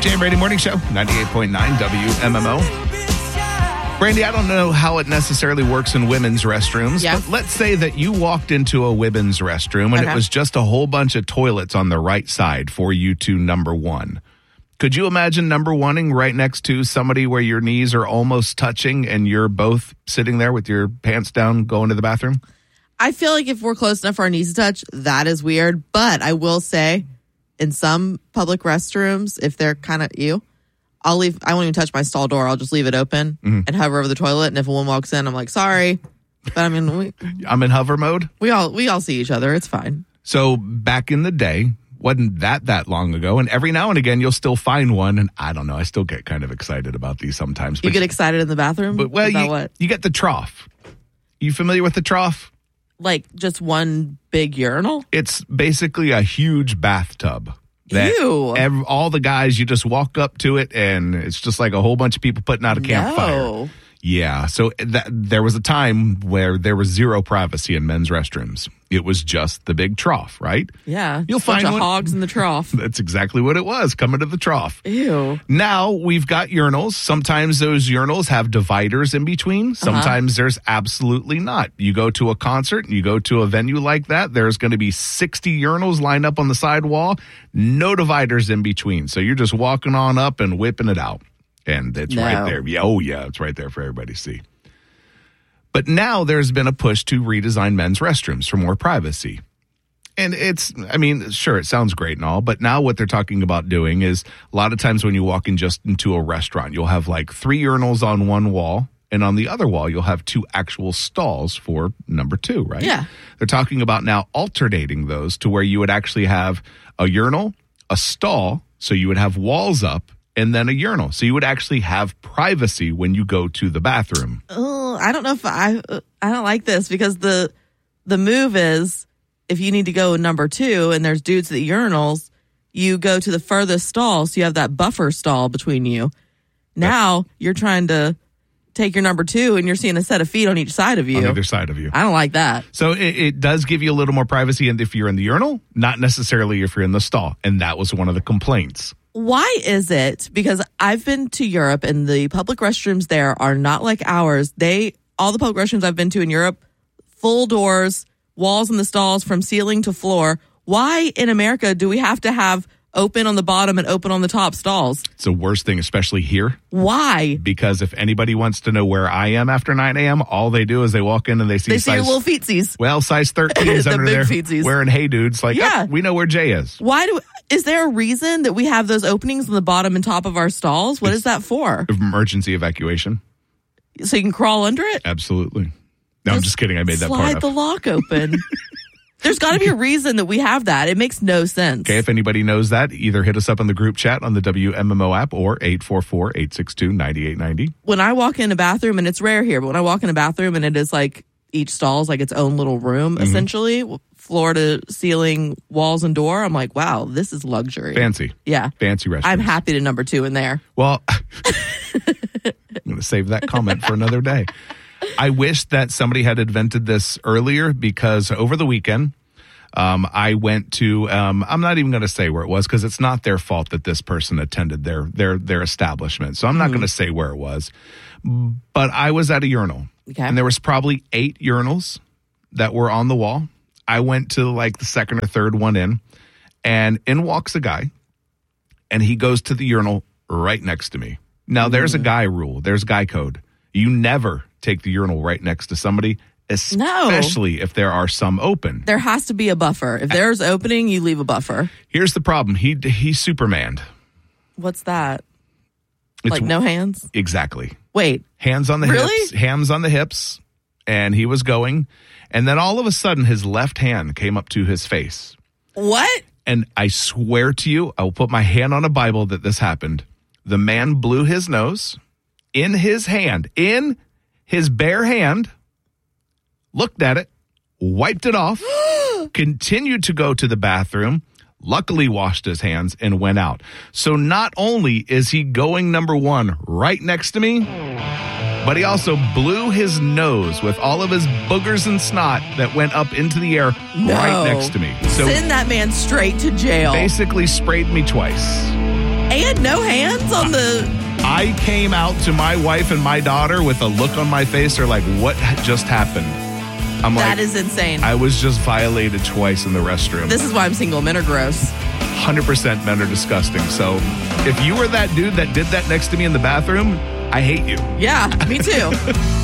Jam Brady Morning Show, 98.9 WMMO. Brandy, I don't know how it necessarily works in women's restrooms, but let's say that you walked into a women's restroom and it was just a whole bunch of toilets on the right side for you to number one. Could you imagine number oneing right next to somebody where your knees are almost touching and you're both sitting there with your pants down going to the bathroom? I feel like if we're close enough for our knees to touch, that is weird. But I will say, in some public restrooms, if they're kind of I won't even touch my stall door. I'll just leave it open and hover over the toilet. And if a woman walks in, I'm like, sorry. But I mean, I'm in hover mode. We all see each other. It's fine. So back in the day, wasn't that long ago. And every now and again, you'll still find one. And I don't know. I still get kind of excited about these sometimes. You get excited in the bathroom? But you get the trough. You familiar with the trough? Like just one big urinal? It's basically a huge bathtub. Ew. All the guys, you just walk up to it and it's just like a whole bunch of people putting out a campfire. Yeah. So there was a time where there was zero privacy in men's restrooms. It was just the big trough, right? Yeah. You'll find bunch of hogs in the trough. That's exactly what it was, coming to the trough. Ew. Now we've got urinals. Sometimes those urinals have dividers in between. Sometimes there's absolutely not. You go to a concert and you go to a venue like that, there's going to be 60 urinals lined up on the side wall, no dividers in between. So you're just walking on up and whipping it out. And it's right there. Yeah, it's right there for everybody to see. But now there's been a push to redesign men's restrooms for more privacy. And sure, it sounds great and all, but now what they're talking about doing is a lot of times when you walk in just into a restaurant, you'll have like 3 urinals on one wall, and on the other wall, you'll have 2 actual stalls for number 2, right? Yeah. They're talking about now alternating those to where you would actually have a urinal, a stall, so you would have walls up, and then a urinal. So you would actually have privacy when you go to the bathroom. Oh, I don't know if I don't like this because the move is if you need to go number 2 and there's dudes at the urinals, you go to the furthest stall so you have that buffer stall between you. Now you're trying to take your number 2 and you're seeing a set of feet on each side of you. On either side of you. I don't like that. So it does give you a little more privacy if you're in the urinal, not necessarily if you're in the stall. And that was one of the complaints. Why is it? Because I've been to Europe and the public restrooms there are not like ours. All the public restrooms I've been to in Europe, full doors, walls in the stalls from ceiling to floor. Why in America do we have to have open on the bottom and open on the top stalls? It's the worst thing, especially here. Why? Because if anybody wants to know where I am after 9 a.m., all they do is they walk in and they see your little feetsies. Well, size 13s the under big there feetsies. Wearing hey dudes. Like, we know where Jay is. Is there a reason that we have those openings on the bottom and top of our stalls? What is that for? Emergency evacuation. So you can crawl under it? Absolutely. No, I'm just kidding. I made that part up. Slide the lock open. There's got to be a reason that we have that. It makes no sense. Okay, if anybody knows that, either hit us up on the group chat on the WMMO app or 844-862-9890. When I walk in a bathroom, and it's rare here, but when I walk in a bathroom and it is like each stall is like its own little room, essentially, floor to ceiling, walls and door, I'm like, wow, this is luxury. Fancy. Yeah. Fancy restrooms. I'm happy to number 2 in there. Well, I'm going to save that comment for another day. I wish that somebody had invented this earlier because over the weekend, I went to, I'm not even going to say where it was because it's not their fault that this person attended their establishment. So I'm not going to say where it was. But I was at a urinal. Okay. And there was probably 8 urinals that were on the wall. I went to like the second or third one in, and in walks a guy, and he goes to the urinal right next to me. Now, there's a guy rule. There's guy code. You never take the urinal right next to somebody, especially if there are some open. There has to be a buffer. If there's opening, you leave a buffer. Here's the problem. He Supermaned. What's that? It's, like no hands? Exactly. Wait. Hands on the hips. Hands on the hips. And he was going. And then all of a sudden, his left hand came up to his face. What? And I swear to you, I will put my hand on a Bible that this happened. The man blew his nose in his hand, in his bare hand, looked at it, wiped it off, continued to go to the bathroom, luckily washed his hands, and went out. So not only is he going number 1 right next to me, but he also blew his nose with all of his boogers and snot that went up into the air right next to me. So send that man straight to jail. Basically sprayed me twice. And had no hands on the. I came out to my wife and my daughter with a look on my face. They're like, what just happened? I'm like, That is insane. I was just violated twice in the restroom. This is why I'm single. Men are gross. 100% men are disgusting. So if you were that dude that did that next to me in the bathroom, I hate you. Yeah, me too.